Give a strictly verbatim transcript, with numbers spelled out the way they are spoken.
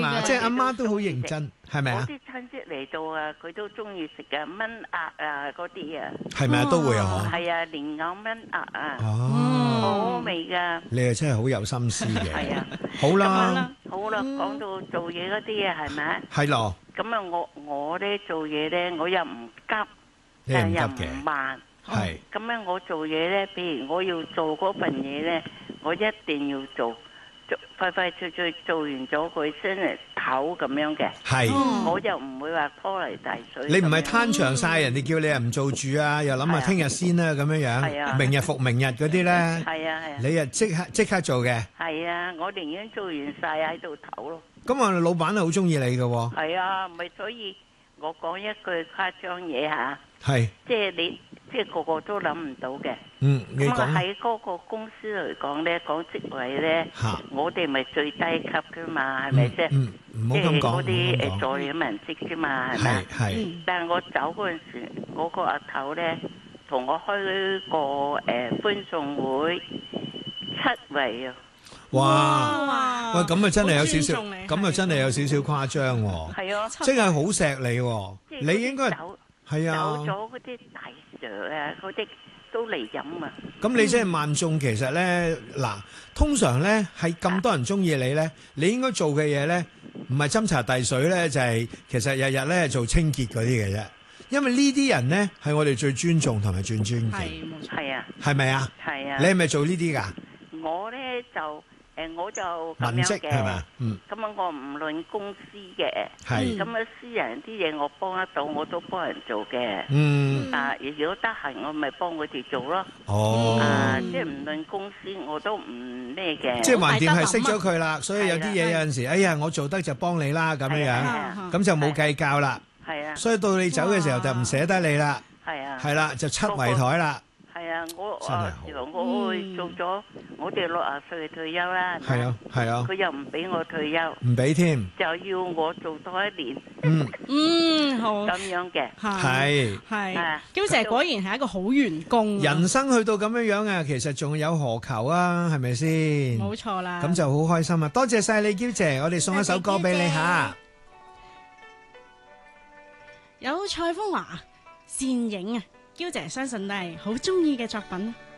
嘛？即係阿媽都好認真，係咪啊？ 我啲親戚嚟到啊，佢都中意食嘅炆鴨啊嗰啲啊。 係咪啊？都會啊？ 係啊，蓮藕炆鴨啊。 哦， 好味㗎。 你啊真係好有心思嘅。 係啊。 好啦， 好啦，講到做嘢嗰啲啊，係咪？ 係咯。 咁啊，我我咧做嘢咧，我又唔急， 你唔急又嘅唔慢。 係。 咁咧，我做嘢咧，譬如我要做嗰份嘢咧，我一定要做，做快快脆脆做完咗佢先嚟唞咁樣嘅。 係。 我又唔會話拖泥帶水。 你唔係攤長晒，人哋叫你啊唔做住啊，又諗下聽日先啦咁樣樣，明日復明日嗰啲咧。 係啊係啊。 你啊即刻即刻做嘅。 係啊，我寧願做完晒喺度唞咯。 咁啊，老闆係好中意你嘅喎。 係啊，咪所以我講一句誇張嘢嚇。 係。 即係你，即係個個都諗唔到嘅。 嗯，你講。 咁喺嗰個公司嚟講咧，講職位咧，我哋咪最低級噶嘛，係咪啫？ 嗯，唔好咁講。 即係嗰啲誒助理文職啫嘛，係咪？ 係。 但係我走嗰陣時，嗰個阿頭咧同我開個誒歡送會，七位啊！ 哇！喂，咁啊真係有少少，咁啊真係有少少誇張喎。 係啊， 即係好錫你喎。你應該係啊。 走咗嗰啲大 Sir 啊，嗰啲都嚟飲啊。 咁你即係萬眾，其實咧嗱，通常咧係咁多人中意你咧，你應該做嘅嘢咧，唔係斟茶遞水咧，就係其實日日咧做清潔嗰啲嘅啫。因為呢啲人咧係我哋最尊重同埋最尊敬。 係啊。 係咪啊？ 係啊。 你係咪做呢啲㗎？ 我咧就。誒我就咁文職樣嘅， 係嘛？嗯， 咁啊我唔論公司嘅， 係咁啊私人啲嘢我幫得到我都幫人做嘅， 嗯， 啊如果得閒我咪幫佢哋做咯， 哦， 啊即係唔論公司我都唔咩嘅， 即係橫掂係識咗佢啦，所以有啲嘢有陣時，哎呀我做得就幫你啦咁樣樣，咁就冇計較啦， 係啊， 所以到你走嘅時候就唔捨得你啦， 係啊， 係啦就七圍台啦。 係啊，我啊，我會做咗，我哋六啊歲退休啦。 係啊，係啊。 佢又唔俾我退休， 唔俾添， 就要我做多一年。 嗯嗯，好咁樣嘅， 係係。嬌姐果然係一個好員工。 人生去到咁樣樣啊，其實仲有何求啊？係咪先？ 冇錯啦。 咁就好開心啊！多謝晒你，嬌姐，我哋送一首歌俾你吓。 有蔡楓華倩影啊！嬌姐相信都係好中意嘅作品。